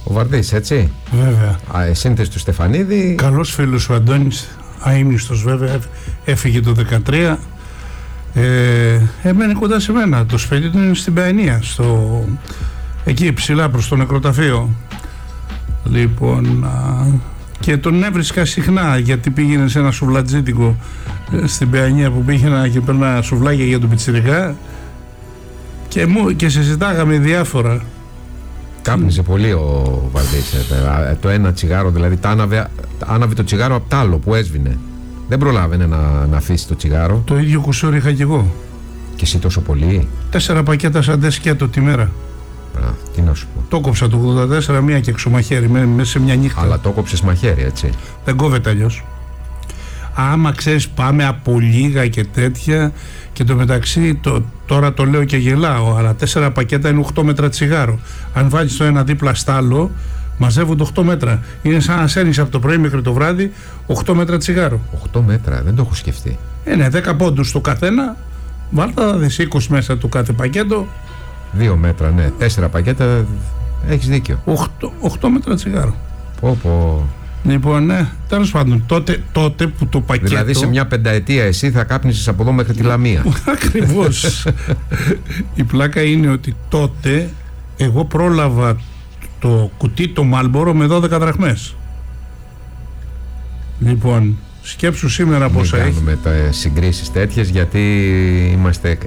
Ο Βαρδής, έτσι. Βέβαια. Σύνθεση του Στεφανίδη. Καλός φίλος ο Αντώνης, αείμνηστος βέβαια, έφυγε το 2013. Έμενε κοντά σε μένα. Το σπίτι του είναι στην Παιανία, εκεί ψηλά προς το νεκροταφείο. Λοιπόν, και τον έβρισκα συχνά γιατί πήγαινε σε ένα σουβλατζίτικο στην Παιανία που πήγαινα και παίρνα σουβλάκια για τον πιτσιρικά και συζητάγαμε διάφορα. Κάπνιζε πολύ ο Βαρδής. Το ένα τσιγάρο, δηλαδή άναβε το τσιγάρο από τ' άλλο που έσβηνε. Δεν προλάβαινε να αφήσει το τσιγάρο. Το ίδιο κουσούρι είχα κι εγώ. Και εσύ τόσο πολύ? 4 πακέτα σαντέ σκέτο τη μέρα. Τι να σου πω. Το κόψα το 84 μία και εξωμαχαίρι μέσα σε μια νύχτα. Αλλά το κόψες μαχαίρι, έτσι. Δεν κόβεται αλλιώς. Άμα ξέρεις, πάμε από λίγα και τέτοια. Και το μεταξύ, τώρα το λέω και γελάω, αλλά 4 πακέτα είναι 8 μέτρα τσιγάρο. Αν βάλεις το ένα δίπλα στ' άλλο, μαζεύουν 8 μέτρα. Είναι σαν να σέρνεις από το πρωί μέχρι το βράδυ 8 μέτρα τσιγάρο. 8 μέτρα, δεν το έχω σκεφτεί. Είναι 10 πόντους το καθένα. Βάλτα δες 20 μέσα του κάθε πακέτο. 2 μέτρα, ναι. 4 πακέτα, έχεις δίκιο. 8 μέτρα τσιγάρο. Πω. Λοιπόν, ναι, τέλος πάντων, τότε που το πακέτο. Δηλαδή σε μια πενταετία εσύ θα κάπνισες από εδώ μέχρι τη Λαμία. Ακριβώς. Η πλάκα είναι ότι τότε εγώ πρόλαβα το κουτί το Μάλμπορο με 12 δραχμές. Λοιπόν, σκέψου σήμερα πόσα έχει. Μην κάνουμε συγκρίσεις τέτοιες γιατί είμαστε.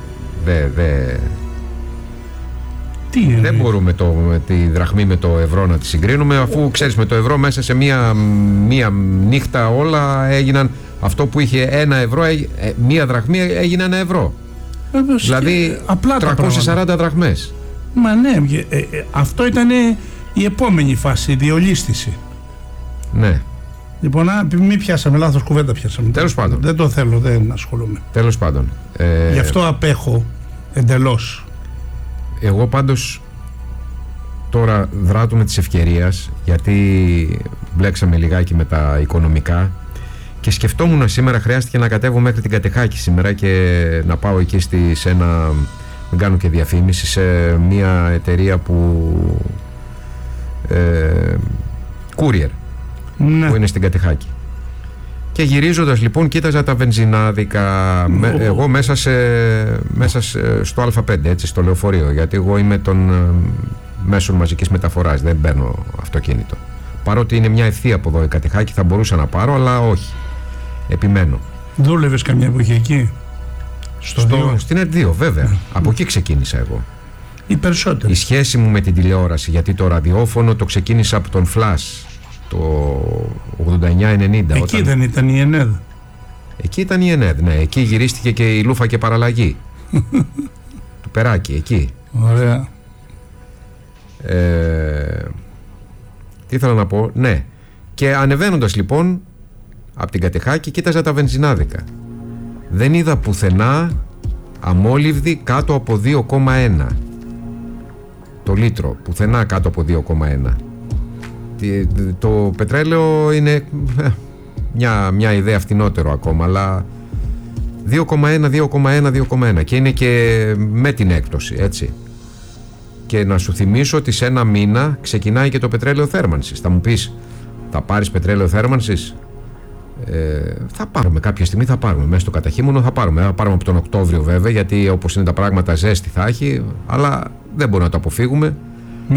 Δεν μπορούμε τη δραχμή με το ευρώ να τη συγκρίνουμε, αφού ξέρεις με το ευρώ μέσα σε μία νύχτα όλα έγιναν. Αυτό που είχε 1 ευρώ, μία δραχμή έγινε 1 ευρώ. Δηλαδή απλά 340 δραχμές. Μα ναι, αυτό ήταν η επόμενη φάση, η διολίσθηση. Ναι. Λοιπόν, μην πιάσαμε, λάθος κουβέντα πιάσαμε. Τέλος πάντων. Δεν το θέλω, δεν ασχολούμαι. Τέλος πάντων. Γι' αυτό απέχω εντελώς. Εγώ πάντως τώρα δράτω με της ευκαιρίας, γιατί μπλέξαμε λιγάκι με τα οικονομικά και σκεφτόμουν σήμερα, χρειάστηκε να κατέβω μέχρι την Κατεχάκη σήμερα και να πάω εκεί σε ένα, μην κάνω και διαφήμιση, σε μια εταιρεία που courier, ναι, που είναι στην Κατεχάκη. Και γυρίζοντας λοιπόν κοίταζα τα βενζινάδικα, εγώ μέσα στο Α5, έτσι, στο λεωφορείο, γιατί εγώ είμαι των μέσων μαζικής μεταφοράς, δεν παίρνω αυτοκίνητο. Παρότι είναι μια ευθεία από εδώ η Κατεχάκη, θα μπορούσα να πάρω, αλλά όχι. Επιμένω. Δούλευες καμιά εποχή εκεί? Στην ΕΡΤ2, βέβαια. Από εκεί ξεκίνησα εγώ. Οι περισσότεροι. Η σχέση μου με την τηλεόραση, γιατί το ραδιόφωνο το ξεκίνησα από τον Flash το 89-90. Εκεί δεν ήταν η ΕΝΕΔ? Εκεί ήταν η ΕΝΕΔ, ναι. Εκεί γυρίστηκε και η Λούφα και Παραλλαγή. Του Περάκη, εκεί. Ωραία. Τι ήθελα να πω, ναι. Και ανεβαίνοντας λοιπόν από την Κατεχάκη κοίταζα τα βενζινάδικα. Δεν είδα πουθενά αμόλυβδη κάτω από 2,1 το λίτρο. Πουθενά κάτω από 2,1. Το πετρέλαιο είναι μια ιδέα φθηνότερο ακόμα, αλλά 2,1 και είναι και με την έκπτωση, έτσι. Και να σου θυμίσω ότι σε ένα μήνα ξεκινάει και το πετρέλαιο θέρμανσης. Θα μου πεις, θα πάρεις πετρέλαιο θέρμανσης? Θα πάρουμε κάποια στιγμή, θα πάρουμε μέσα στο καταχύμωνο, θα πάρουμε από τον Οκτώβριο βέβαια, γιατί όπως είναι τα πράγματα ζέστη θα έχει, αλλά δεν μπορούμε να το αποφύγουμε.